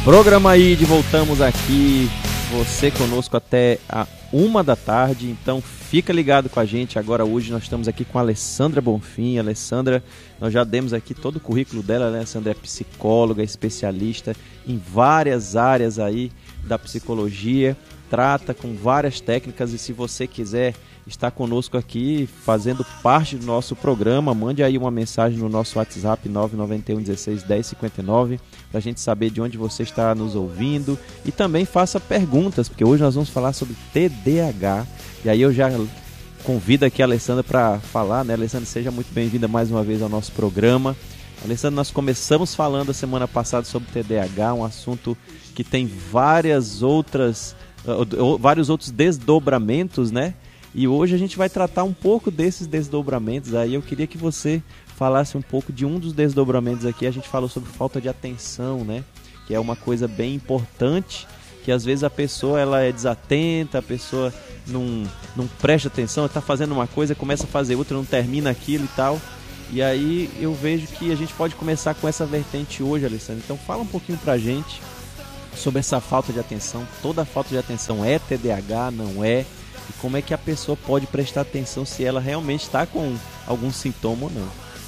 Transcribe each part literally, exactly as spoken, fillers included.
Programa aí de voltamos aqui, você conosco até a uma da tarde, então fica ligado com a gente. Agora hoje nós estamos aqui com a Alessandra Bonfim. Alessandra, nós já demos aqui todo o currículo dela, né? A Alessandra é psicóloga, especialista em várias áreas aí da psicologia, trata com várias técnicas, e se você quiser estar conosco aqui fazendo parte do nosso programa, mande aí uma mensagem no nosso WhatsApp nove nove um, um seis, um zero cinco nove para a gente saber de onde você está nos ouvindo, e também faça perguntas, porque hoje nós vamos falar sobre T D A H, e aí eu já convido aqui a Alessandra para falar, né? Alessandra, seja muito bem-vinda mais uma vez ao nosso programa. Alessandra, nós começamos falando a semana passada sobre T D A H, um assunto que tem várias outras, uh, vários outros desdobramentos, né? E hoje a gente vai tratar um pouco desses desdobramentos aí. Eu queria que você falasse um pouco de um dos desdobramentos aqui. A gente falou sobre falta de atenção, né? Que é uma coisa bem importante, que às vezes a pessoa ela é desatenta, a pessoa não, não presta atenção, está fazendo uma coisa, começa a fazer outra, não termina aquilo e tal. E aí eu vejo que a gente pode começar com essa vertente hoje, Alessandra. Então fala um pouquinho pra gente sobre essa falta de atenção. Toda falta de atenção é T D A H, não é? E como é que a pessoa pode prestar atenção se ela realmente está com algum sintoma ou não?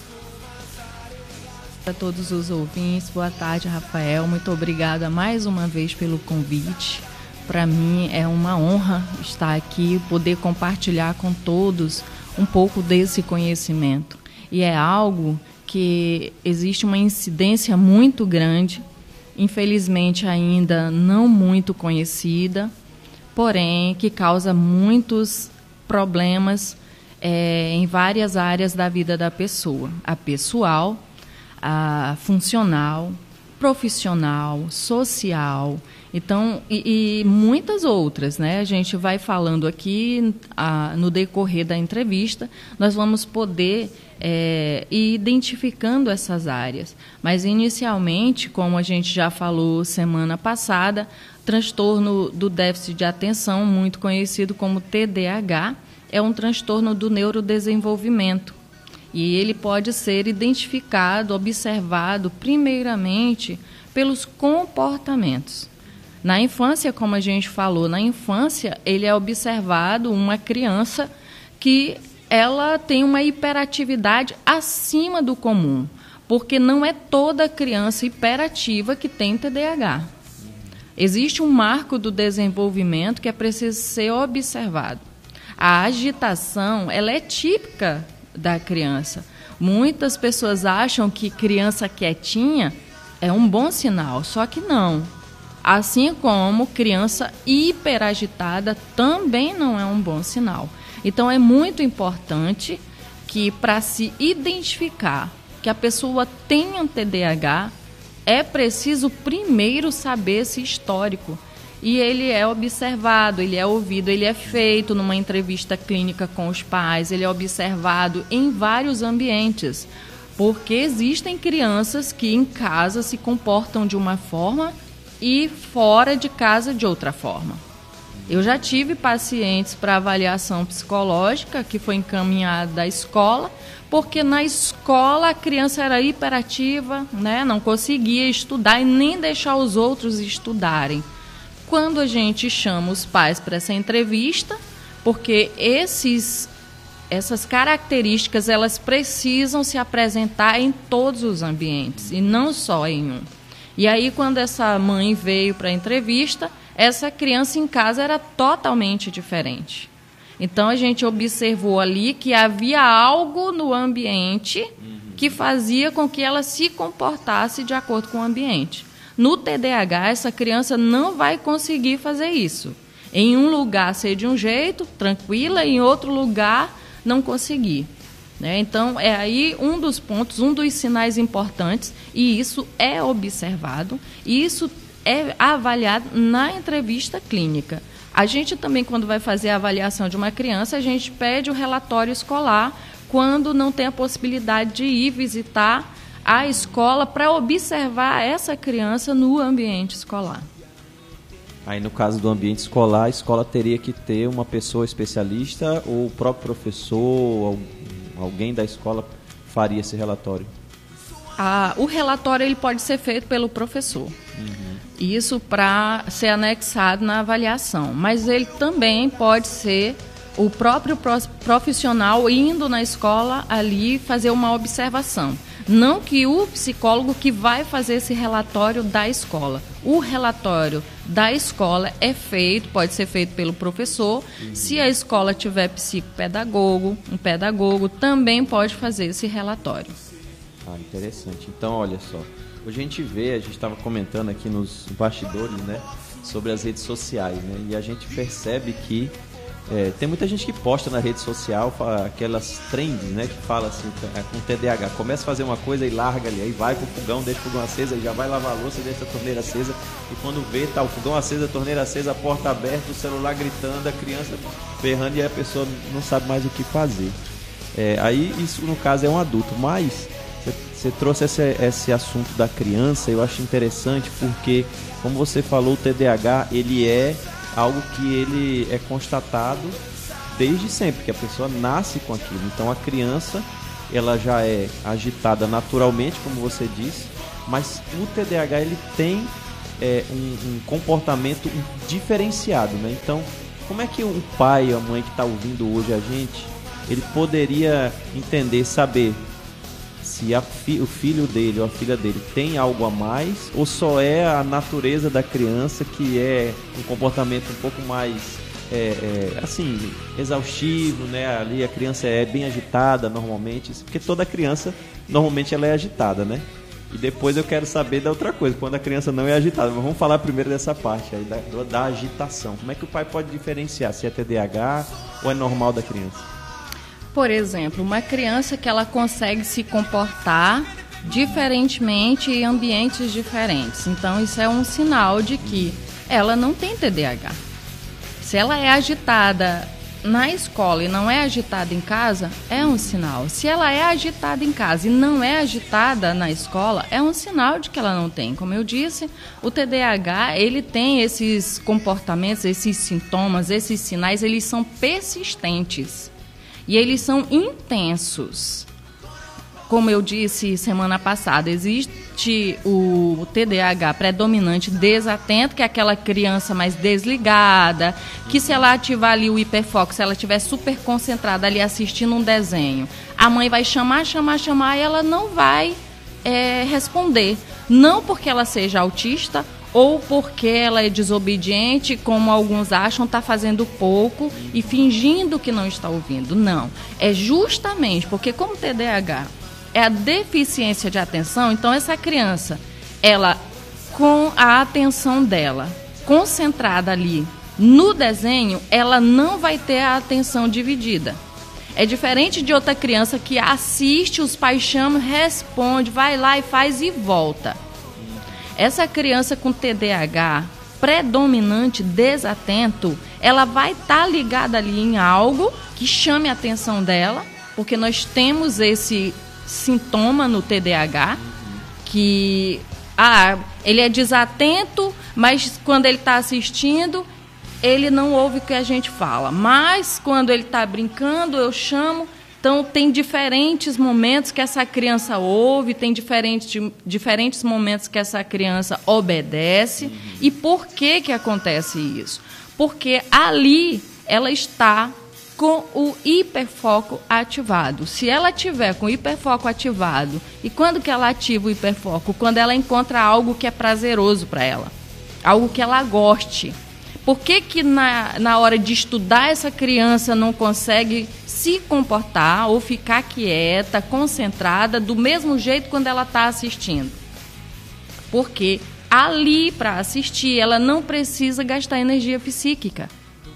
A todos os ouvintes, boa tarde, Rafael. Muito obrigada mais uma vez pelo convite. Para mim é uma honra estar aqui, poder compartilhar com todos um pouco desse conhecimento. E é algo que existe uma incidência muito grande, infelizmente ainda não muito conhecida, porém que causa muitos problemas é, em várias áreas da vida da pessoa. A pessoal, a funcional, profissional, social, então, e, e muitas outras, né? A gente vai falando aqui, a, no decorrer da entrevista, nós vamos poder é, ir identificando essas áreas. Mas, inicialmente, como a gente já falou semana passada, transtorno do déficit de atenção, muito conhecido como T D A H, é um transtorno do neurodesenvolvimento. E ele pode ser identificado, observado, primeiramente, pelos comportamentos. Na infância, como a gente falou, na infância, ele é observado uma criança que ela tem uma hiperatividade acima do comum, porque não é toda criança hiperativa que tem T D A H. Existe um marco do desenvolvimento que é preciso ser observado. A agitação, ela é típica da criança. Muitas pessoas acham que criança quietinha é um bom sinal, só que não. Assim como criança hiperagitada também não é um bom sinal. Então é muito importante que, para se identificar que a pessoa tem um T D A H, é preciso primeiro saber esse histórico. E ele é observado, ele é ouvido, ele é feito numa entrevista clínica com os pais, ele é observado em vários ambientes. Porque existem crianças que em casa se comportam de uma forma e fora de casa de outra forma. Eu já tive pacientes para avaliação psicológica que foi encaminhada da escola, porque na escola a criança era hiperativa, né? Não conseguia estudar e nem deixar os outros estudarem. Quando a gente chama os pais para essa entrevista, porque esses, essas características elas precisam se apresentar em todos os ambientes e não só em um. E aí, quando essa mãe veio para a entrevista, essa criança em casa era totalmente diferente. Então, a gente observou ali que havia algo no ambiente que fazia com que ela se comportasse de acordo com o ambiente. No T D A H, essa criança não vai conseguir fazer isso. Em um lugar ser de um jeito, tranquila, em outro lugar não conseguir. Né? Então, é aí um dos pontos, um dos sinais importantes, e isso é observado, e isso é avaliado na entrevista clínica. A gente também, quando vai fazer a avaliação de uma criança, a gente pede o relatório escolar quando não tem a possibilidade de ir visitar a escola para observar essa criança no ambiente escolar. Aí, no caso do ambiente escolar, a escola teria que ter uma pessoa especialista ou o próprio professor, alguém da escola faria esse relatório? Ah, o relatório ele pode ser feito pelo professor. Uhum. Isso para ser anexado na avaliação. Mas ele também pode ser o próprio profissional indo na escola ali fazer uma observação. Não que o psicólogo que vai fazer esse relatório da escola. O relatório da escola é feito, pode ser feito pelo professor. Uhum. Se a escola tiver psicopedagogo, um pedagogo também pode fazer esse relatório. Ah, interessante. Então, olha só. Hoje a gente vê, a gente estava comentando aqui nos bastidores, né, sobre as redes sociais, né, e a gente percebe que É, tem muita gente que posta na rede social aquelas trends, né, que fala assim, com T D A H, começa a fazer uma coisa e larga ali, aí vai pro fogão, deixa o fogão acesa, aí já vai lavar a louça, deixa a torneira acesa, e quando vê, tá o fogão acesa, a torneira acesa, a porta aberta, o celular gritando, a criança berrando e a pessoa não sabe mais o que fazer. É, aí isso no caso é um adulto, mas você trouxe esse, esse assunto da criança, eu acho interessante porque, como você falou, o T D A H, ele é algo que ele é constatado desde sempre, que a pessoa nasce com aquilo. Então a criança, ela já é agitada naturalmente, como você disse, mas o T D A H ele tem é, um, um comportamento diferenciado, né? Então, como é que o pai ou a mãe que está ouvindo hoje a gente, ele poderia entender, saber se a fi, o filho dele ou a filha dele tem algo a mais, ou só é a natureza da criança que é um comportamento um pouco mais é, é, assim, exaustivo, né? Ali a criança é bem agitada normalmente, porque toda criança normalmente ela é agitada, né? E depois eu quero saber da outra coisa, quando a criança não é agitada. Mas vamos falar primeiro dessa parte aí, da, da agitação. Como é que o pai pode diferenciar se é T D A H ou é normal da criança? Por exemplo, uma criança que ela consegue se comportar diferentemente em ambientes diferentes. Então, isso é um sinal de que ela não tem T D A H. Se ela é agitada na escola e não é agitada em casa, é um sinal. Se ela é agitada em casa e não é agitada na escola, é um sinal de que ela não tem. Como eu disse, o T D A H, ele tem esses comportamentos, esses sintomas, esses sinais, eles são persistentes. E eles são intensos. Como eu disse semana passada, existe o T D A H predominante desatento, que é aquela criança mais desligada, que se ela ativar ali o hiperfoco, se ela estiver super concentrada ali assistindo um desenho, a mãe vai chamar, chamar, chamar e ela não vai é, responder. Não porque ela seja autista, ou porque ela é desobediente, como alguns acham, está fazendo pouco e fingindo que não está ouvindo. Não, é justamente porque como o T D A H é a deficiência de atenção, então essa criança, ela com a atenção dela concentrada ali no desenho, ela não vai ter a atenção dividida. É diferente de outra criança que assiste, os pais chamam, responde, vai lá e faz e volta. Essa criança com T D A H predominante, desatento, ela vai estar tá ligada ali em algo que chame a atenção dela, porque nós temos esse sintoma no T D A H, que ah, ele é desatento, mas quando ele está assistindo, ele não ouve o que a gente fala. Mas quando ele está brincando, eu chamo. Então, tem diferentes momentos que essa criança ouve, tem diferentes, diferentes momentos que essa criança obedece. Uhum. E por que que acontece isso? Porque ali ela está com o hiperfoco ativado. Se ela tiver com o hiperfoco ativado, e quando que ela ativa o hiperfoco? Quando ela encontra algo que é prazeroso para ela, algo que ela goste. Por que que na, na hora de estudar essa criança não consegue se comportar ou ficar quieta, concentrada, do mesmo jeito quando ela está assistindo? Porque ali, para assistir, ela não precisa gastar energia psíquica.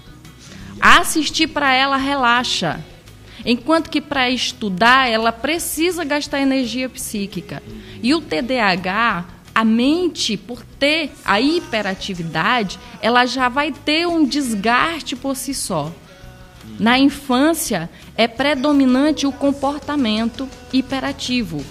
Assistir para ela relaxa. Enquanto que para estudar, ela precisa gastar energia psíquica. E o T D A H... a mente, por ter a hiperatividade, ela já vai ter um desgaste por si só. Na infância, é predominante o comportamento hiperativo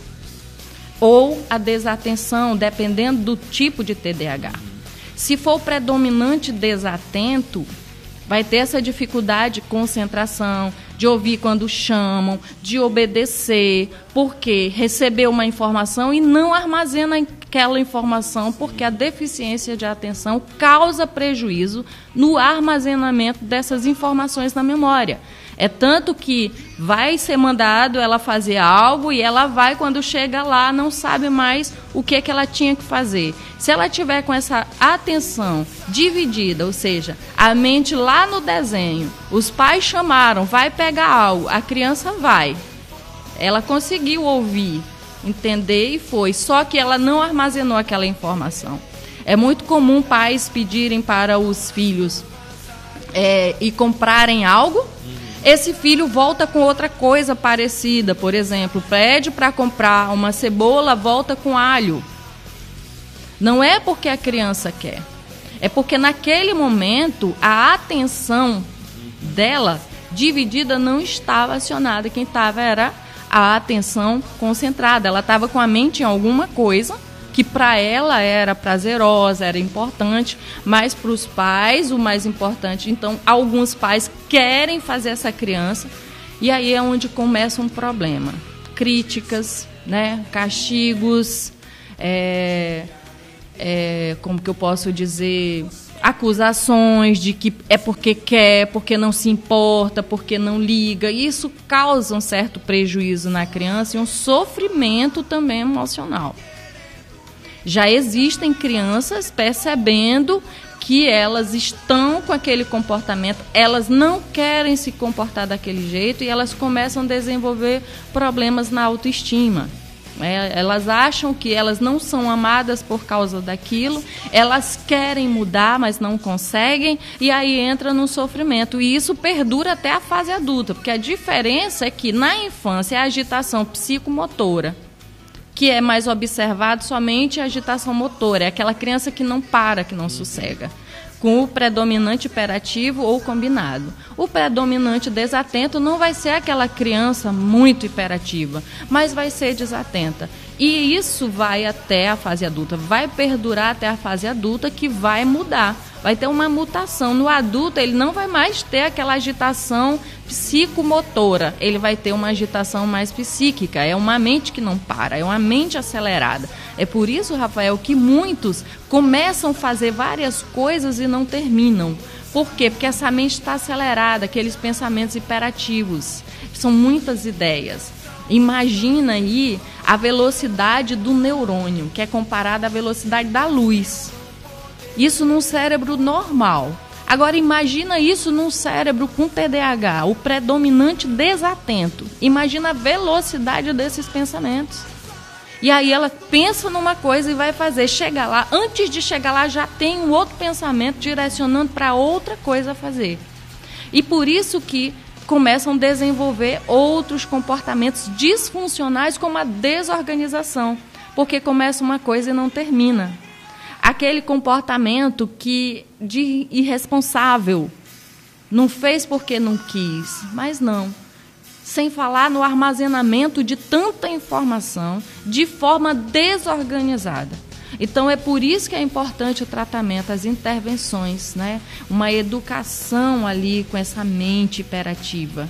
ou a desatenção, dependendo do tipo de T D A H. Se for predominante desatento, vai ter essa dificuldade de concentração, de ouvir quando chamam, de obedecer, porque recebeu uma informação e não armazena aquela informação, porque a deficiência de atenção causa prejuízo no armazenamento dessas informações na memória. É tanto que vai ser mandado ela fazer algo e ela vai, quando chega lá, não sabe mais o que, que ela tinha que fazer. Se ela tiver com essa atenção dividida, ou seja, a mente lá no desenho, os pais chamaram, vai pegar algo, a criança vai. Ela conseguiu ouvir, entender e foi, só que ela não armazenou aquela informação. É muito comum pais pedirem para os filhos é, e comprarem algo. Esse filho volta com outra coisa parecida, por exemplo, pede para comprar uma cebola, volta com alho. Não é porque a criança quer, é porque naquele momento a atenção dela dividida não estava acionada, quem estava era a atenção concentrada. Ela estava com a mente em alguma coisa que para ela era prazerosa, era importante, mas para os pais o mais importante. Então, alguns pais querem fazer essa criança e aí é onde começa um problema. Críticas, né? Castigos, é, é, como que eu posso dizer, acusações de que é porque quer, porque não se importa, porque não liga. Isso causa um certo prejuízo na criança e um sofrimento também emocional. Já existem crianças percebendo que elas estão com aquele comportamento, elas não querem se comportar daquele jeito e elas começam a desenvolver problemas na autoestima. É, elas acham que elas não são amadas por causa daquilo, elas querem mudar, mas não conseguem, e aí entra no sofrimento. E isso perdura até a fase adulta, porque a diferença é que na infância a agitação psicomotora, que é mais observado somente a agitação motora, é aquela criança que não para, que não sossega, com o predominante hiperativo ou combinado. O predominante desatento não vai ser aquela criança muito hiperativa, mas vai ser desatenta. E isso vai até a fase adulta, vai perdurar até a fase adulta, que vai mudar. Vai ter uma mutação. No adulto, ele não vai mais ter aquela agitação psicomotora, ele vai ter uma agitação mais psíquica. É uma mente que não para, é uma mente acelerada. É por isso, Rafael, que muitos começam a fazer várias coisas e não terminam. Por quê? Porque essa mente está acelerada, aqueles pensamentos hiperativos. São muitas ideias. Imagina aí a velocidade do neurônio, que é comparada à velocidade da luz. Isso num cérebro normal. Agora imagina isso num cérebro com T D A H, o predominante desatento. Imagina a velocidade desses pensamentos. E aí ela pensa numa coisa e vai fazer. Chega lá, antes de chegar lá já tem um outro pensamento direcionando para outra coisa a fazer. E por isso que começam a desenvolver outros comportamentos disfuncionais, como a desorganização. Porque começa uma coisa e não termina. Aquele comportamento que de irresponsável, não fez porque não quis, mas não. Sem falar no armazenamento de tanta informação de forma desorganizada. Então é por isso que é importante o tratamento, as intervenções, né? Uma educação ali com essa mente hiperativa.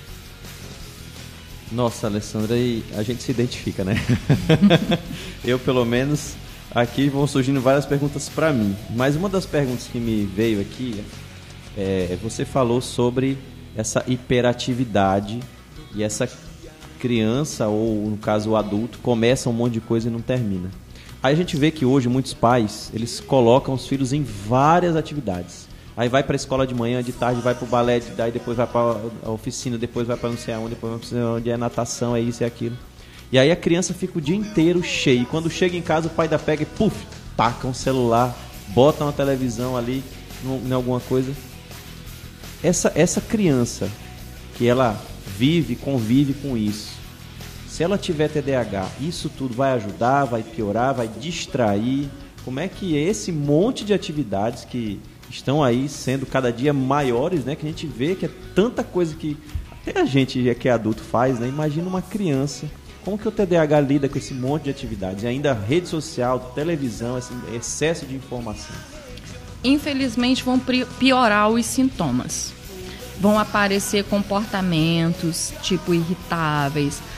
Nossa, Alessandra, e a gente se identifica, né? Eu, pelo menos... Aqui vão surgindo várias perguntas para mim, mas uma das perguntas que me veio aqui é, você falou sobre essa hiperatividade e essa criança, ou no caso o adulto, começa um monte de coisa e não termina. Aí a gente vê que hoje muitos pais, eles colocam os filhos em várias atividades. Aí vai para a escola de manhã, de tarde vai para o balé, daí depois vai para a oficina, depois vai para não sei aonde, depois vai para não sei onde, é natação, é isso e é aquilo. E aí a criança fica o dia inteiro cheia. E quando chega em casa, o pai da pega e puf, taca um celular, bota uma televisão ali, em alguma coisa. Essa, essa criança, que ela vive, convive com isso, se ela tiver T D A H, isso tudo vai ajudar, vai piorar, vai distrair? Como é que é esse monte de atividades que estão aí sendo cada dia maiores, né? Que a gente vê que é tanta coisa que até a gente que é adulto faz, né? Imagina uma criança. Como que o T D A H lida com esse monte de atividades? E ainda rede social, televisão, esse excesso de informação. Infelizmente vão piorar os sintomas. Vão aparecer comportamentos tipo irritáveis,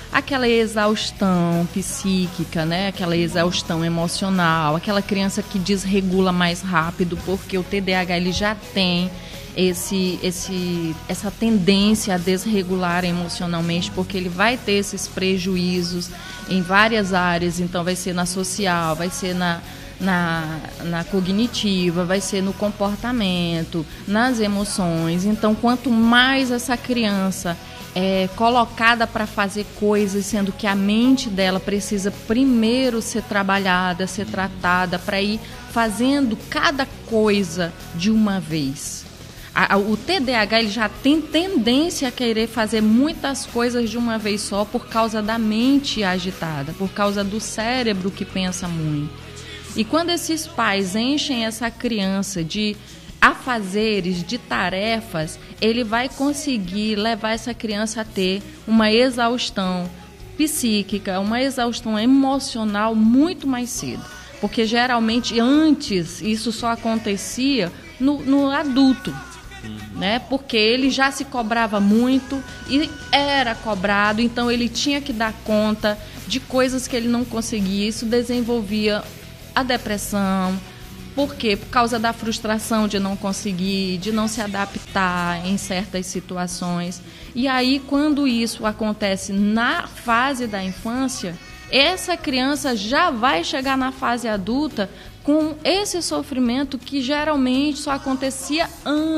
aquela exaustão psíquica, né? Aquela exaustão emocional, aquela criança que desregula mais rápido, porque o T D A H ele já tem esse, esse, essa tendência a desregular emocionalmente, porque ele vai ter esses prejuízos em várias áreas, então vai ser na social, vai ser na, na, na cognitiva, vai ser no comportamento, nas emoções. Então, quanto mais essa criança é colocada para fazer coisas, sendo que a mente dela precisa primeiro ser trabalhada, ser tratada, para ir fazendo cada coisa de uma vez. A, a, o T D A H ele já tem tendência a querer fazer muitas coisas de uma vez só por causa da mente agitada, por causa do cérebro que pensa muito. E quando esses pais enchem essa criança de afazeres, de tarefas, ele vai conseguir levar essa criança a ter uma exaustão psíquica, uma exaustão emocional muito mais cedo. Porque geralmente antes isso só acontecia no, no adulto, né? Porque ele já se cobrava muito e era cobrado, então ele tinha que dar conta de coisas que ele não conseguia. Isso desenvolvia a depressão. Por quê? Por causa da frustração de não conseguir, de não se adaptar em certas situações. E aí, quando isso acontece na fase da infância, essa criança já vai chegar na fase adulta com esse sofrimento que geralmente só acontecia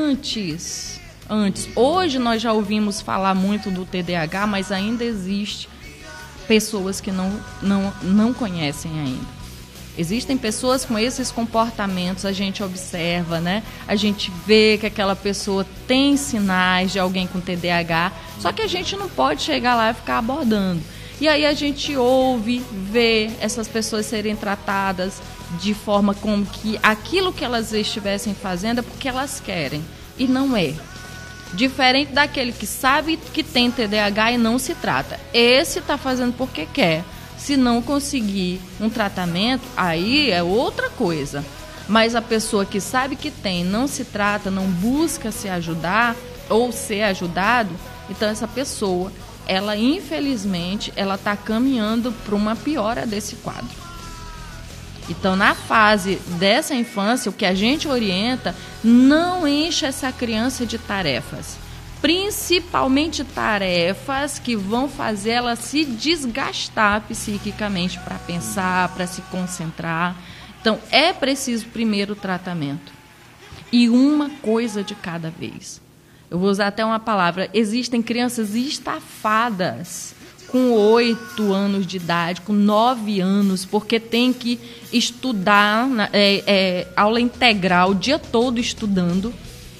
antes. Antes. Hoje nós já ouvimos falar muito do T D A H, mas ainda existe pessoas que não, não, não conhecem ainda. Existem pessoas com esses comportamentos, a gente observa, né? A gente vê que aquela pessoa tem sinais de alguém com T D A H, só que a gente não pode chegar lá e ficar abordando. E aí a gente ouve, vê essas pessoas serem tratadas de forma como que aquilo que elas estivessem fazendo é porque elas querem, e não é. Diferente daquele que sabe que tem T D A H e não se trata. Esse está fazendo porque quer. Se não conseguir um tratamento, aí é outra coisa. Mas a pessoa que sabe que tem, não se trata, não busca se ajudar ou ser ajudado, então essa pessoa, ela infelizmente, ela está caminhando para uma piora desse quadro. Então, na fase dessa infância, o que a gente orienta, não enche essa criança de tarefas. Principalmente tarefas que vão fazer ela se desgastar psiquicamente para pensar, para se concentrar. Então, é preciso primeiro o tratamento. E uma coisa de cada vez. Eu vou usar até uma palavra. Existem crianças estafadas com oito anos de idade, com nove anos, porque tem que estudar, é, é, aula integral, o dia todo estudando.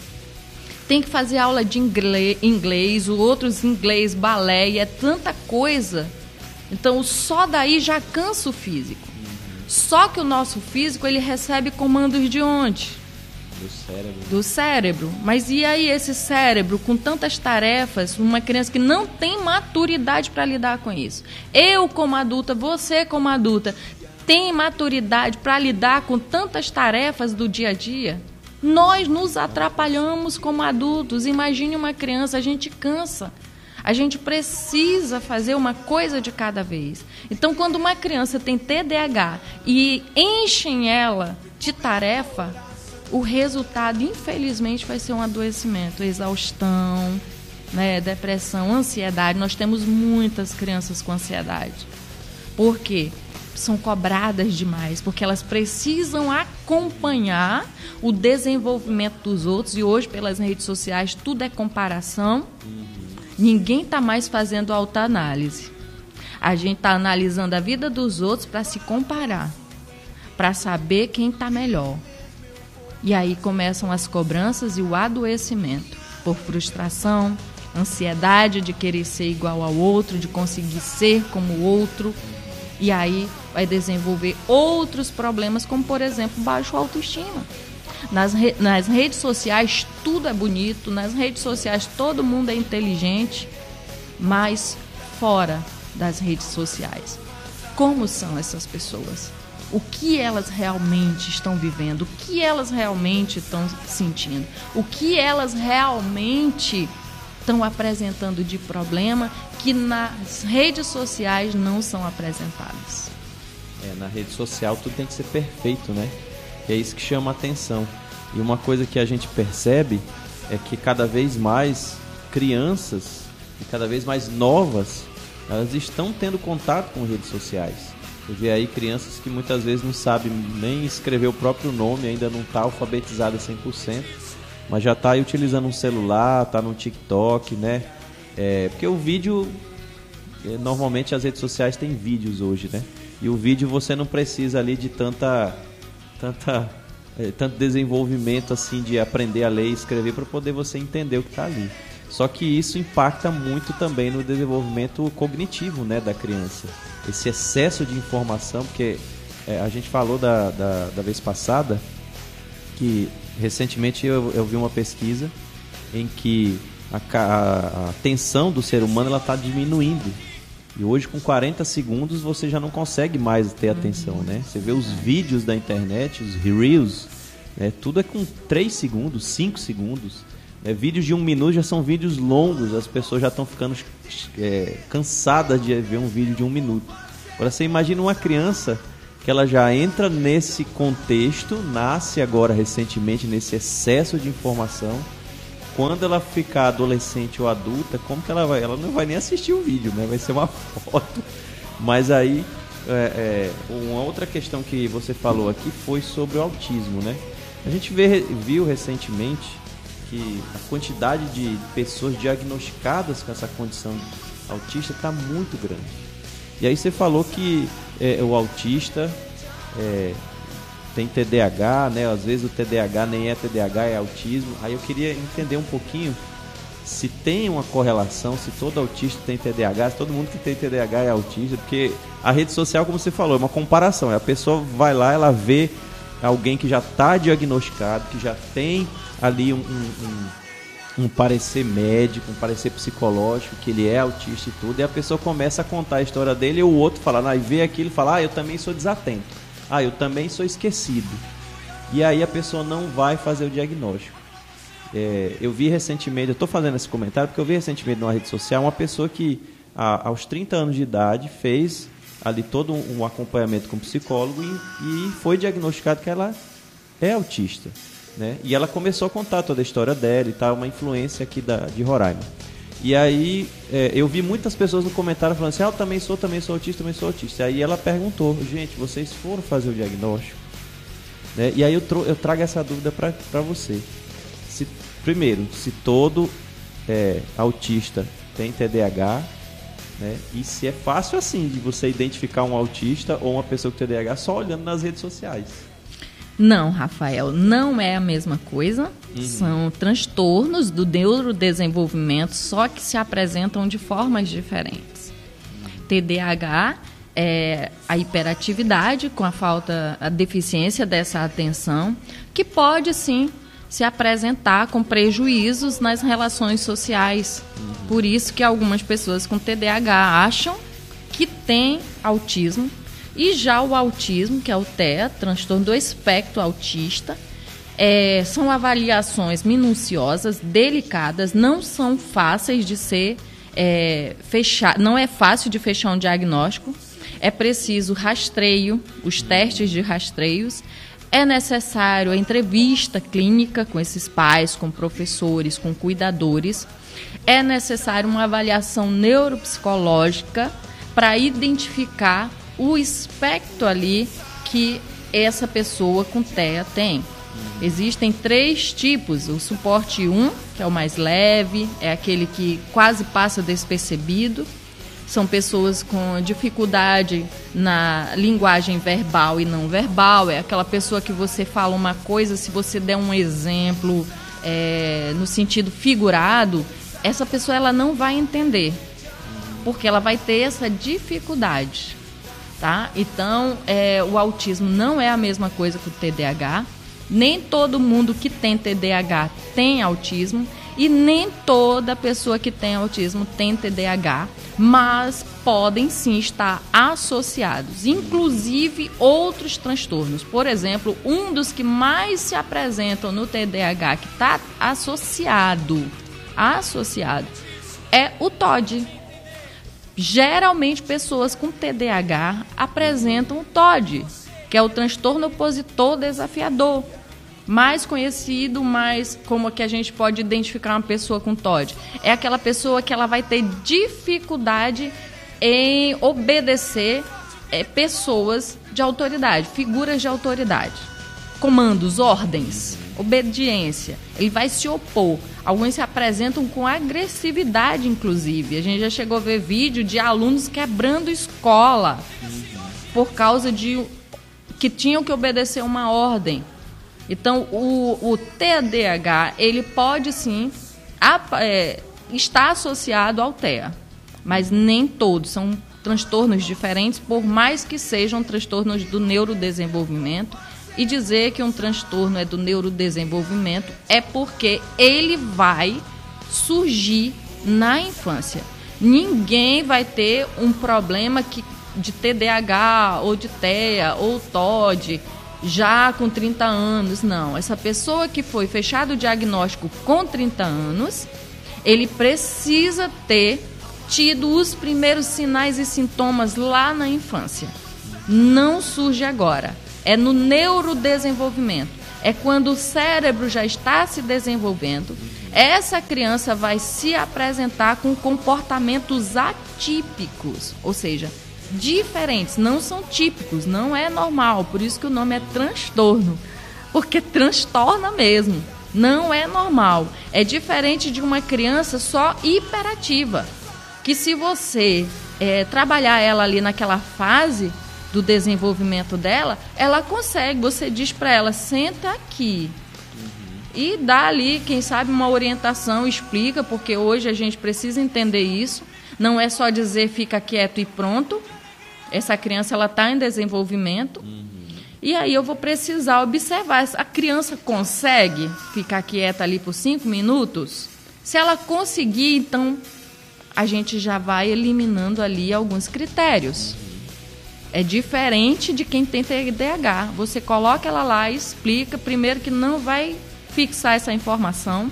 Tem que fazer aula de inglês, inglês, outros inglês, balé, e é tanta coisa. Então, só daí já cansa o físico. Só que o nosso físico, ele recebe comandos de onde? Do cérebro. Do cérebro. Mas e aí esse cérebro, com tantas tarefas, uma criança que não tem maturidade para lidar com isso? Eu, como adulta, você, como adulta, tem maturidade para lidar com tantas tarefas do dia a dia? Nós nos atrapalhamos como adultos. Imagine uma criança, a gente cansa. A gente precisa fazer uma coisa de cada vez. Então, quando uma criança tem T D A H e enchem ela de tarefa, o resultado, infelizmente, vai ser um adoecimento, exaustão, né, depressão, ansiedade. Nós temos muitas crianças com ansiedade. Por quê? São cobradas demais, porque elas precisam acompanhar o desenvolvimento dos outros, e hoje pelas redes sociais tudo é comparação. Uhum. Ninguém está mais fazendo autoanálise. A gente está analisando a vida dos outros para se comparar, para saber quem está melhor. E aí começam as cobranças e o adoecimento por frustração, ansiedade de querer ser igual ao outro, de conseguir ser como o outro. E aí vai desenvolver outros problemas, como, por exemplo, baixa autoestima. Nas, re- nas redes sociais tudo é bonito, nas redes sociais todo mundo é inteligente, mas fora das redes sociais, como são essas pessoas? O que elas realmente estão vivendo? O que elas realmente estão sentindo? O que elas realmente estão apresentando de problema que nas redes sociais não são apresentados? É, na rede social tudo tem que ser perfeito, né? E é isso que chama a atenção. E uma coisa que a gente percebe é que cada vez mais crianças, e cada vez mais novas, elas estão tendo contato com redes sociais. Você vê aí crianças que muitas vezes não sabem nem escrever o próprio nome, ainda não está alfabetizada cem por cento, mas já está aí utilizando um celular, está no TikTok, né? É, porque o vídeo, é, normalmente as redes sociais têm vídeos hoje, né? E o vídeo você não precisa ali de tanta, tanta, é, tanto desenvolvimento assim de aprender a ler e escrever para poder você entender o que está ali. Só que isso impacta muito também no desenvolvimento cognitivo, né, da criança. Esse excesso de informação, porque é, a gente falou da, da, da vez passada que recentemente eu, eu vi uma pesquisa em que a, a, a atenção do ser humano está diminuindo. E hoje com quarenta segundos você já não consegue mais ter atenção, né? Você vê os vídeos da internet, os Reels, né, tudo é com três segundos, cinco segundos. É, vídeos de um minuto já são vídeos longos, as pessoas já estão ficando é, cansadas de ver um vídeo de um minuto. Agora você imagina uma criança que ela já entra nesse contexto, nasce agora recentemente nesse excesso de informação. Quando ela ficar adolescente ou adulta, como que ela vai? Ela não vai nem assistir o vídeo, né? Vai ser uma foto. Mas aí, é, é, uma outra questão que você falou aqui foi sobre o autismo, né? A gente vê, viu recentemente que a quantidade de pessoas diagnosticadas com essa condição autista está muito grande. E aí você falou que é, o autista é, tem T D A H, né? Às vezes o T D A H nem é T D A H, é autismo. Aí eu queria entender um pouquinho se tem uma correlação, se todo autista tem T D A H, se todo mundo que tem T D A H é autista, porque a rede social, como você falou, é uma comparação. A pessoa vai lá, ela vê alguém que já está diagnosticado, que já tem ali um, um, um, um parecer médico, um parecer psicológico, que ele é autista e tudo, e a pessoa começa a contar a história dele e o outro fala, ah, e vê aquilo e fala, ah, eu também sou desatento, ah, eu também sou esquecido. E aí a pessoa não vai fazer o diagnóstico. É, eu vi recentemente, eu estou fazendo esse comentário porque eu vi recentemente numa rede social uma pessoa que a, aos trinta anos de idade fez ali todo um, um acompanhamento com psicólogo e, e foi diagnosticado que ela é autista. Né? E ela começou a contar toda a história dela e tal, uma influência aqui da, de Roraima. E aí é, eu vi muitas pessoas no comentário falando assim, ah, eu também sou, também sou autista, também sou autista. Aí ela perguntou, gente, vocês foram fazer o diagnóstico? Né? E aí eu, tro- eu trago essa dúvida para você. Se, primeiro, se todo é, autista tem T D A H, né? E se é fácil assim de você identificar um autista ou uma pessoa com T D A H só olhando nas redes sociais. Não, Rafael, não é a mesma coisa. Uhum. São transtornos do neurodesenvolvimento, só que se apresentam de formas diferentes. Uhum. T D A H é a hiperatividade com a falta, a deficiência dessa atenção, que pode sim se apresentar com prejuízos nas relações sociais. Uhum. Por isso que algumas pessoas com T D A H acham que têm autismo. E já o autismo, que é o T E A, transtorno do espectro autista, é, são avaliações minuciosas, delicadas, não são fáceis de ser é, fechar, não é fácil de fechar um diagnóstico, é preciso rastreio, os testes de rastreios, é necessário a entrevista clínica com esses pais, com professores, com cuidadores, é necessário uma avaliação neuropsicológica para identificar o espectro ali que essa pessoa com T E A tem. Existem três tipos. O suporte um, que é o mais leve, é aquele que quase passa despercebido. São pessoas com dificuldade na linguagem verbal e não verbal. É aquela pessoa que você fala uma coisa, se você der um exemplo é, no sentido figurado, essa pessoa ela não vai entender, porque ela vai ter essa dificuldade. Tá? Então, é, o autismo não é a mesma coisa que o T D A H. Nem todo mundo que tem T D A H tem autismo e nem toda pessoa que tem autismo tem T D A H, mas podem sim estar associados, inclusive outros transtornos. Por exemplo, um dos que mais se apresentam no T D A H, que está associado associado é o T O D. Geralmente, pessoas com T D A H apresentam o T O D, que é o transtorno opositor desafiador, mais conhecido, mais como que a gente pode identificar uma pessoa com T O D. É aquela pessoa que ela vai ter dificuldade em obedecer é, pessoas de autoridade, figuras de autoridade, comandos, ordens, obediência. Ele vai se opor. Alguns se apresentam com agressividade, inclusive. A gente já chegou a ver vídeo de alunos quebrando escola por causa de que tinham que obedecer uma ordem. Então, o, o T D A H, ele pode sim a, é, estar associado ao T E A, mas nem todos, são transtornos diferentes, por mais que sejam transtornos do neurodesenvolvimento. E dizer que um transtorno é do neurodesenvolvimento é porque ele vai surgir na infância. Ninguém vai ter um problema que, de T D A H ou de T E A ou T O D já com trinta anos. Não, essa pessoa que foi fechado o diagnóstico com trinta anos, ele precisa ter tido os primeiros sinais e sintomas lá na infância. Não surge agora. É no neurodesenvolvimento. É quando o cérebro já está se desenvolvendo. Essa criança vai se apresentar com comportamentos atípicos, ou seja, diferentes, não são típicos, não é normal. Por isso que o nome é transtorno, porque transtorna mesmo. Não é normal. É diferente de uma criança só hiperativa, que se você é, trabalhar ela ali naquela fase do desenvolvimento dela, ela consegue, você diz para ela, senta aqui, uhum. e dá ali, quem sabe, uma orientação, explica, porque hoje a gente precisa entender isso, não é só dizer fica quieto e pronto, essa criança ela está em desenvolvimento, uhum. e aí eu vou precisar observar, a criança consegue ficar quieta ali por cinco minutos? Se ela conseguir, então a gente já vai eliminando ali alguns critérios. É diferente de quem tem T D A H. Você coloca ela lá e explica. Primeiro que não vai fixar essa informação.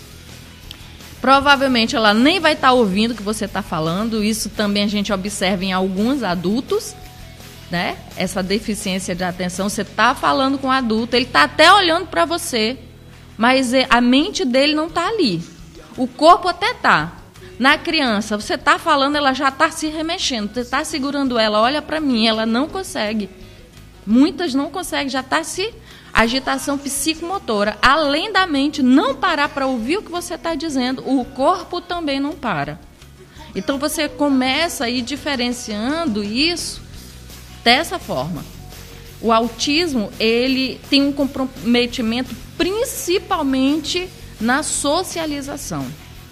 Provavelmente ela nem vai estar ouvindo o que você está falando. Isso também a gente observa em alguns adultos, né? Essa deficiência de atenção. Você está falando com o adulto, ele está até olhando para você, mas a mente dele não está ali. O corpo até está. Na criança, você está falando, ela já está se remexendo, você está segurando ela, olha para mim, ela não consegue. Muitas não conseguem, já está se... Agitação psicomotora. Além da mente não parar para ouvir o que você está dizendo, o corpo também não para. Então, você começa a ir diferenciando isso dessa forma. O autismo, ele tem um comprometimento principalmente na socialização.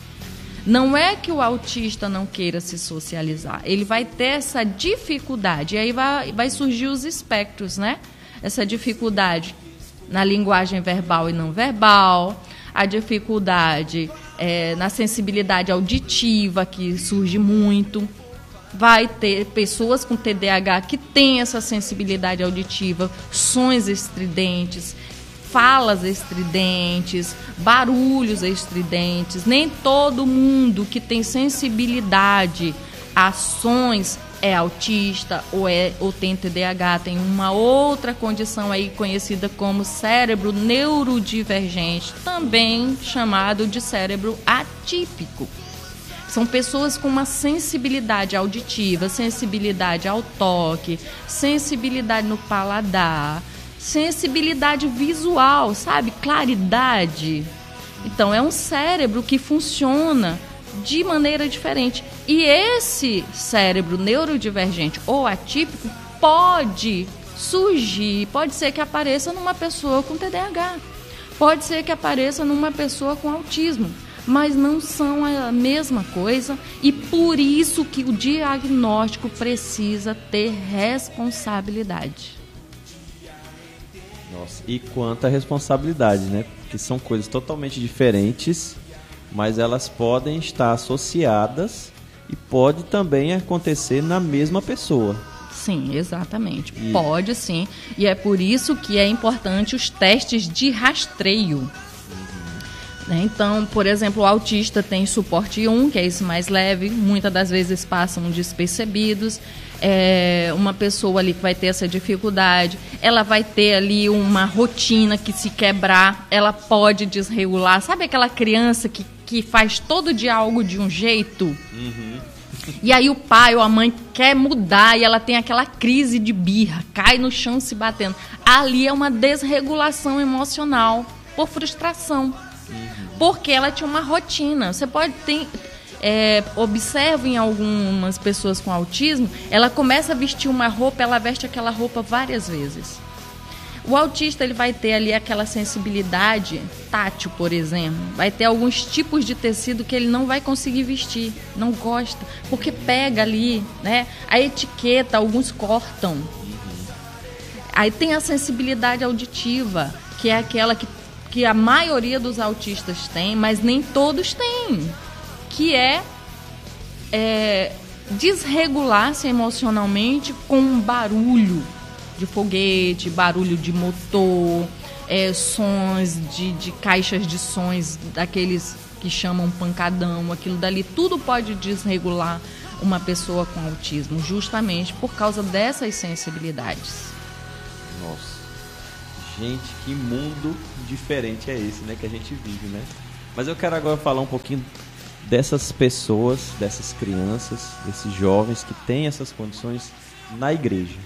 Não é que o autista não queira se socializar, ele vai ter essa dificuldade, e aí vai, vai surgir os espectros, né? Essa dificuldade na linguagem verbal e não verbal, a dificuldade é, na sensibilidade auditiva, que surge muito. Vai ter pessoas com T D A H que têm essa sensibilidade auditiva, sons estridentes, falas estridentes, barulhos estridentes. Nem todo mundo que tem sensibilidade a sons é autista ou, é, ou tem T D A H. Tem uma outra condição aí conhecida como cérebro neurodivergente, também chamado de cérebro atípico. São pessoas com uma sensibilidade auditiva, sensibilidade ao toque, sensibilidade no paladar, sensibilidade visual, sabe? Claridade. Então, é um cérebro que funciona de maneira diferente. E esse cérebro neurodivergente ou atípico pode surgir, pode ser que apareça numa pessoa com T D A H, pode ser que apareça numa pessoa com autismo, mas não são a mesma coisa, e por isso que o diagnóstico precisa ter responsabilidade. Nossa, e quanta responsabilidade, né? Porque são coisas totalmente diferentes, mas elas podem estar associadas e pode também acontecer na mesma pessoa. Sim, exatamente. E... Pode sim. E é por isso que é importante os testes de rastreio. Uhum. Então, por exemplo, o autista tem suporte um, que é esse mais leve, muitas das vezes passam despercebidos. É uma pessoa ali que vai ter essa dificuldade, ela vai ter ali uma rotina que, se quebrar, ela pode desregular. Sabe aquela criança que, que faz todo dia algo de um jeito? Uhum. E aí o pai ou a mãe quer mudar e ela tem aquela crise de birra, cai no chão se batendo. Ali é uma desregulação emocional por frustração. Uhum. Porque ela tinha uma rotina. Você pode ter... É, observem algumas pessoas com autismo, ela começa a vestir uma roupa, ela veste aquela roupa várias vezes. O autista, ele vai ter ali aquela sensibilidade tátil, por exemplo. Vai ter alguns tipos de tecido que ele não vai conseguir vestir, não gosta, porque pega ali, né? A etiqueta, alguns cortam. Aí tem a sensibilidade auditiva, que é aquela que, que a maioria dos autistas tem, mas nem todos têm. Que é, é desregular-se emocionalmente com barulho de foguete, barulho de motor, é, sons de, de caixas de sons, daqueles que chamam pancadão, aquilo dali, tudo pode desregular uma pessoa com autismo, justamente por causa dessas sensibilidades. Nossa, gente, que mundo diferente é esse, né, que a gente vive, né? Mas eu quero agora falar um pouquinho dessas pessoas, dessas crianças, desses jovens que têm essas condições na igreja.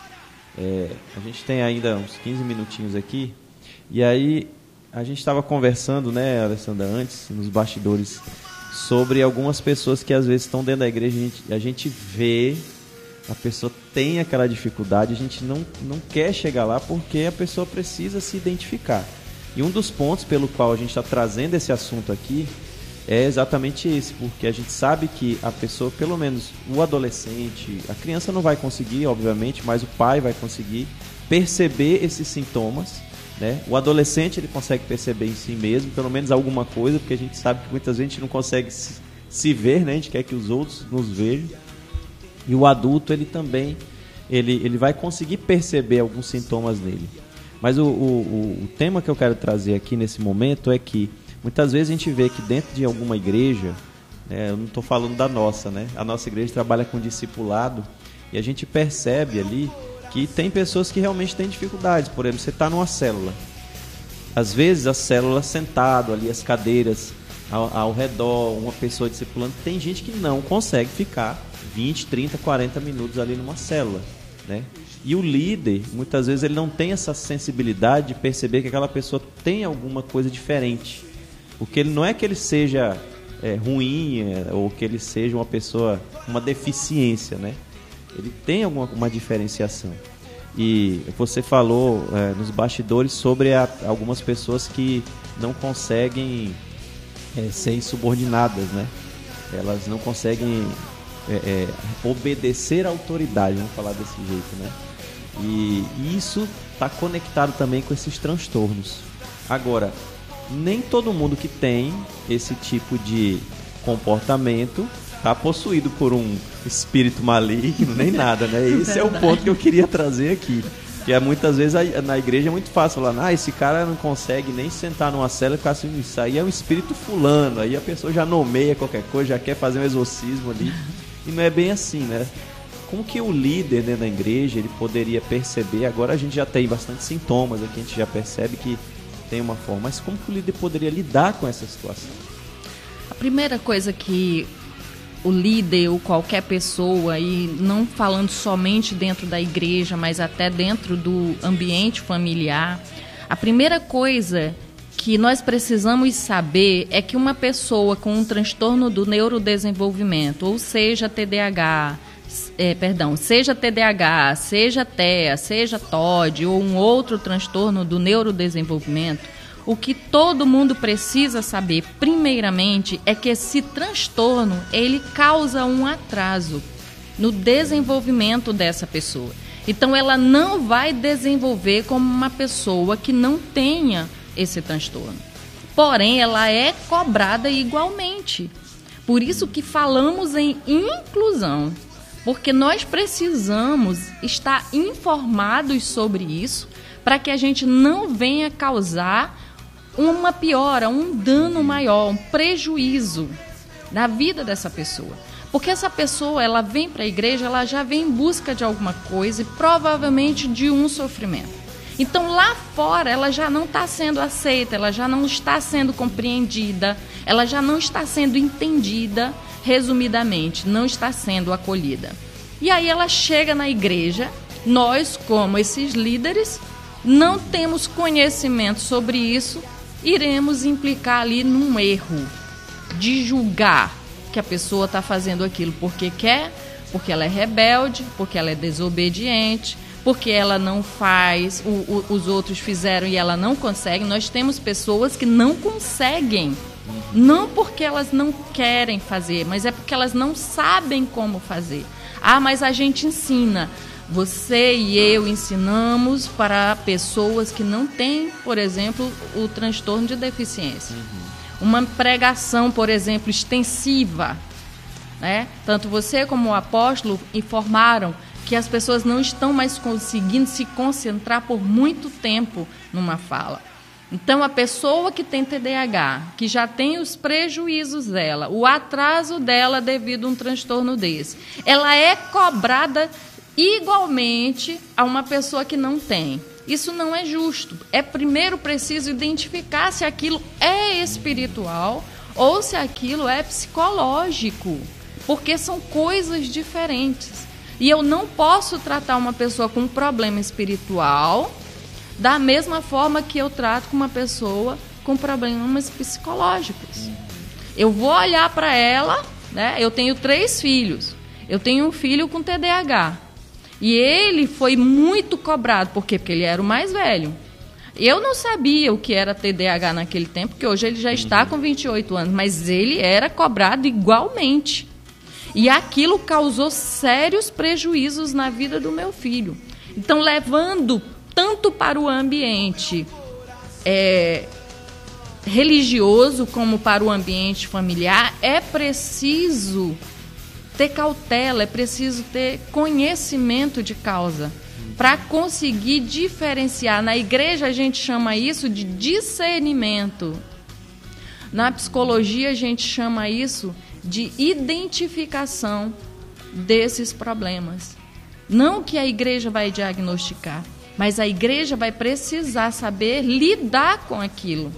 É, a gente tem ainda uns quinze minutinhos aqui, e aí a gente estava conversando, né, Alessandra, antes, nos bastidores, sobre algumas pessoas que às vezes estão dentro da igreja, a gente, a gente vê, a pessoa tem aquela dificuldade, a gente não, não quer chegar lá porque a pessoa precisa se identificar. E um dos pontos pelo qual a gente está trazendo esse assunto aqui é exatamente esse, porque a gente sabe que a pessoa, pelo menos o adolescente, a criança não vai conseguir, obviamente, mas o pai vai conseguir perceber esses sintomas, né? O adolescente, ele consegue perceber em si mesmo, pelo menos alguma coisa, porque a gente sabe que muitas vezes a gente não consegue se, se ver, né? A gente quer que os outros nos vejam. E o adulto, ele também, ele, ele vai conseguir perceber alguns sintomas nele. Mas o, o, o tema que eu quero trazer aqui nesse momento é que muitas vezes a gente vê que dentro de alguma igreja, né, eu não estou falando da nossa, né? A nossa igreja trabalha com discipulado e a gente percebe ali que tem pessoas que realmente têm dificuldades. Por exemplo, você está numa célula. Às vezes a célula sentado ali, as cadeiras ao, ao redor, uma pessoa discipulando. Tem gente que não consegue ficar vinte, trinta, quarenta minutos ali numa célula, né? E o líder, muitas vezes, ele não tem essa sensibilidade de perceber que aquela pessoa tem alguma coisa diferente. Porque ele não é que ele seja é, ruim é, ou que ele seja uma pessoa com uma deficiência, né? Ele tem alguma uma diferenciação. E você falou é, nos bastidores sobre a, algumas pessoas que não conseguem é, ser insubordinadas, né? Elas não conseguem é, é, obedecer à autoridade, vamos falar desse jeito, né? E isso está conectado também com esses transtornos. Agora, nem todo mundo que tem esse tipo de comportamento está possuído por um espírito maligno, nem nada, né? Esse é o ponto que eu queria trazer aqui. Que é, muitas vezes na igreja é muito fácil falar, ah, esse cara não consegue nem sentar numa cela e ficar assim, isso aí é um espírito fulano. Aí a pessoa já nomeia qualquer coisa, já quer fazer um exorcismo ali. E não é bem assim, né? Como que o líder dentro da igreja ele poderia perceber? Agora a gente já tem bastante sintomas aqui, a gente já percebe que tem uma forma, mas como que o líder poderia lidar com essa situação? A primeira coisa que o líder ou qualquer pessoa, e não falando somente dentro da igreja, mas até dentro do ambiente familiar, a primeira coisa que nós precisamos saber é que uma pessoa com um transtorno do neurodesenvolvimento, ou seja, T D A H, é, perdão, seja T D A H, seja T E A, seja T O D ou um outro transtorno do neurodesenvolvimento, o que todo mundo precisa saber, primeiramente, é que esse transtorno, ele causa um atraso no desenvolvimento dessa pessoa. Então, ela não vai desenvolver como uma pessoa que não tenha esse transtorno. Porém, ela é cobrada igualmente. Por isso que falamos em inclusão, porque nós precisamos estar informados sobre isso para que a gente não venha causar uma piora, um dano maior, um prejuízo na vida dessa pessoa. Porque essa pessoa, ela vem para a igreja, ela já vem em busca de alguma coisa e provavelmente de um sofrimento. Então, lá fora, ela já não está sendo aceita, ela já não está sendo compreendida, ela já não está sendo entendida, resumidamente, não está sendo acolhida. E aí ela chega na igreja, nós, como esses líderes, não temos conhecimento sobre isso, iremos implicar ali num erro de julgar que a pessoa está fazendo aquilo porque quer, porque ela é rebelde, porque ela é desobediente, porque ela não faz, o, o, os outros fizeram e ela não consegue. Nós temos pessoas que não conseguem, não porque elas não querem fazer, mas é porque elas não sabem como fazer. Ah, mas a gente ensina. Você e eu ensinamos para pessoas que não têm, por exemplo, o transtorno de deficiência. Uma pregação, por exemplo, extensiva, né? Tanto você como o apóstolo informaram que as pessoas não estão mais conseguindo se concentrar por muito tempo numa fala. Então, a pessoa que tem T D A H, que já tem os prejuízos dela, o atraso dela devido a um transtorno desse, ela é cobrada igualmente a uma pessoa que não tem. Isso não é justo. É primeiro preciso identificar se aquilo é espiritual ou se aquilo é psicológico, porque são coisas diferentes. E eu não posso tratar uma pessoa com um problema espiritual da mesma forma que eu trato com uma pessoa com problemas psicológicos. Eu vou olhar para ela, né? Eu tenho três filhos. Eu tenho um filho com T D A H. E ele foi muito cobrado. Por quê? Porque ele era o mais velho. Eu não sabia o que era T D A H naquele tempo, porque hoje ele já está com vinte e oito anos, mas ele era cobrado igualmente. E aquilo causou sérios prejuízos na vida do meu filho. Então, levando tanto para o ambiente é, religioso como para o ambiente familiar, é preciso ter cautela, é preciso ter conhecimento de causa para conseguir diferenciar. Na igreja a gente chama isso de discernimento. Na psicologia a gente chama isso de identificação desses problemas. Não que a igreja vai diagnosticar, mas a igreja vai precisar saber lidar com aquilo.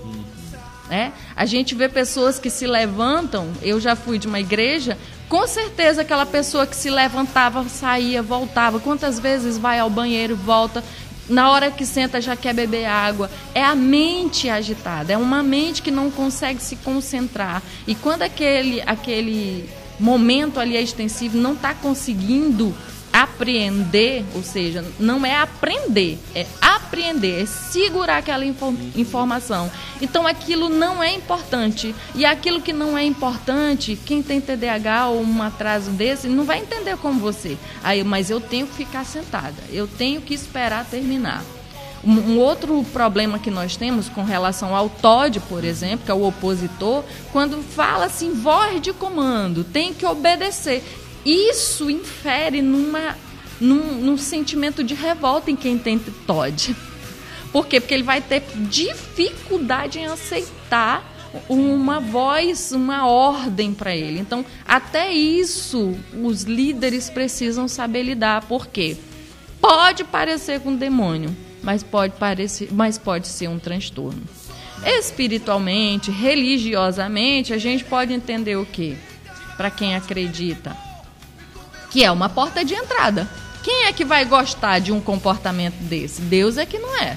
É? A gente vê pessoas que se levantam, eu já fui de uma igreja, com certeza aquela pessoa que se levantava, saía, voltava, quantas vezes vai ao banheiro, volta, na hora que senta já quer beber água. É a mente agitada, é uma mente que não consegue se concentrar. E quando aquele, aquele momento ali é extensivo, não está conseguindo apreender, ou seja, não é aprender, é apreender, é segurar aquela info- informação. Então aquilo não é importante. E aquilo que não é importante, quem tem T D A H ou um atraso desse, não vai entender como você. Aí, mas eu tenho que ficar sentada, eu tenho que esperar terminar. Um, um outro problema que nós temos com relação ao T O D, por exemplo, que é o opositor, quando fala assim, voz de comando, tem que obedecer. Isso infere numa, num, num sentimento de revolta em quem tem T O D. Por quê? Porque ele vai ter dificuldade em aceitar uma voz, uma ordem para ele. Então, até isso, os líderes precisam saber lidar. Por quê? Pode parecer com um demônio, mas pode, parecer, mas pode ser um transtorno. Espiritualmente, religiosamente, a gente pode entender o quê? Para quem acredita que é uma porta de entrada. Quem é que vai gostar de um comportamento desse? Deus é que não é.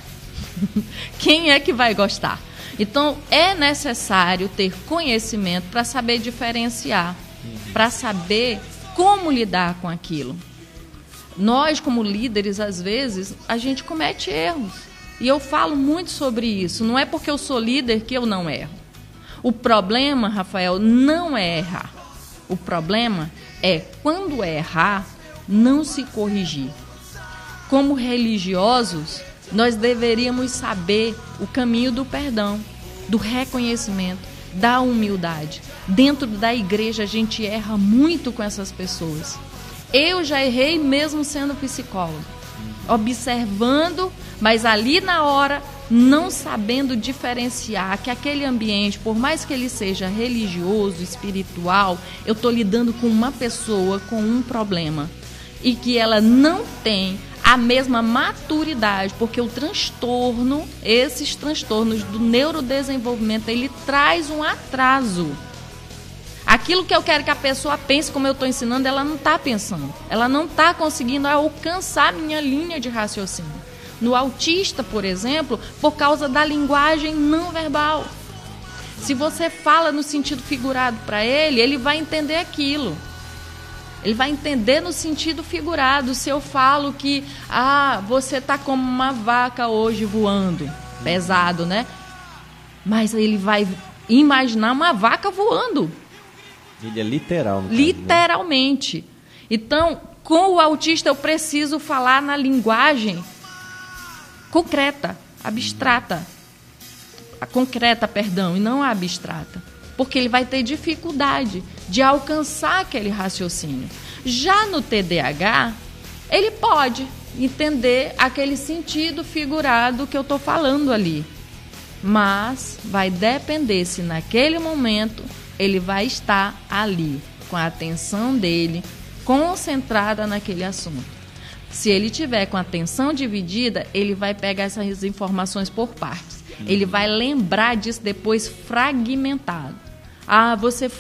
Quem é que vai gostar? Então, é necessário ter conhecimento para saber diferenciar, para saber como lidar com aquilo. Nós, como líderes, às vezes, a gente comete erros. E eu falo muito sobre isso. Não é porque eu sou líder que eu não erro. O problema, Rafael, não é errar. O problema é, quando é errar, não se corrigir. Como religiosos, nós deveríamos saber o caminho do perdão, do reconhecimento, da humildade. Dentro da igreja, a gente erra muito com essas pessoas. Eu já errei mesmo sendo psicólogo, observando, mas ali na hora, não sabendo diferenciar que aquele ambiente, por mais que ele seja religioso, espiritual, eu estou lidando com uma pessoa com um problema e que ela não tem a mesma maturidade, porque o transtorno, esses transtornos do neurodesenvolvimento, ele traz um atraso. Aquilo que eu quero que a pessoa pense como eu estou ensinando, ela não está pensando. Ela não está conseguindo alcançar a minha linha de raciocínio. No autista, por exemplo, por causa da linguagem não verbal. Se você fala no sentido figurado para ele, ele vai entender aquilo. Ele vai entender no sentido figurado. Se eu falo que ah, você está como uma vaca hoje voando, pesado, né? Mas ele vai imaginar uma vaca voando. Ele é literal. No Literalmente. Caso, né? Então, com o autista eu preciso falar na linguagem concreta, abstrata. A concreta, perdão, e não a abstrata. Porque ele vai ter dificuldade de alcançar aquele raciocínio. Já no T D A H, ele pode entender aquele sentido figurado que eu estou falando ali. Mas vai depender se naquele momento ele vai estar ali, com a atenção dele concentrada naquele assunto. Se ele tiver com a atenção dividida, ele vai pegar essas informações por partes. Ele vai lembrar disso depois fragmentado. Ah, você